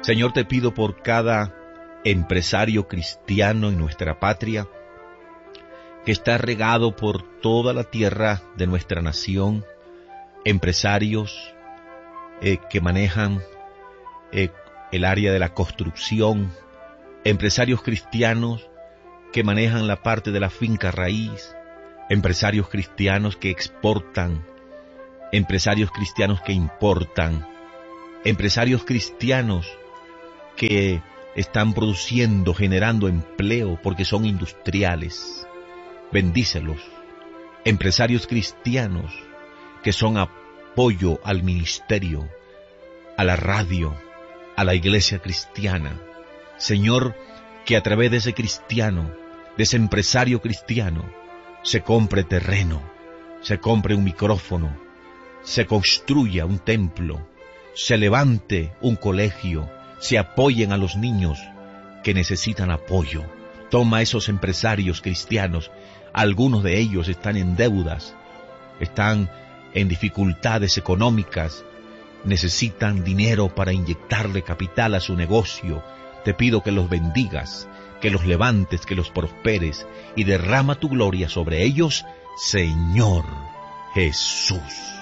Señor, te pido por cada empresario cristiano en nuestra patria, que está regado por toda la tierra de nuestra nación, empresarios que manejan el área de la construcción, empresarios cristianos que manejan la parte de la finca raíz, empresarios cristianos que exportan, empresarios cristianos que importan, empresarios cristianos que están produciendo, generando empleo porque son industriales. Bendícelos. Empresarios cristianos que son apoyo al ministerio, a la radio, a la iglesia cristiana. Señor, que a través de ese cristiano, de ese empresario cristiano, se compre terreno, se compre un micrófono, se construya un templo, se levante un colegio, se apoyen a los niños que necesitan apoyo. Toma a esos empresarios cristianos, algunos de ellos están en deudas, están en dificultades económicas, necesitan dinero para inyectarle capital a su negocio. Te pido que los bendigas, que los levantes, que los prosperes y derrama tu gloria sobre ellos, Señor Jesús.